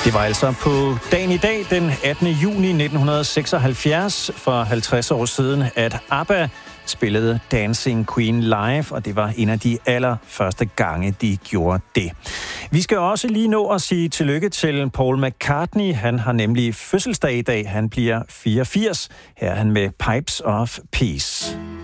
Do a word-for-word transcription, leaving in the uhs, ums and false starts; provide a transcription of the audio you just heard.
Det var altså på dagen i dag, den attende juni nitten seksoghalvfjerds, for halvtreds år siden, at ABBA spillede Dancing Queen live, og det var en af de allerførste gange, de gjorde det. Vi skal også lige nå at sige tillykke til Paul McCartney. Han har nemlig fødselsdag i dag. Han bliver fireogfirs. Her er han med Pipes of Peace.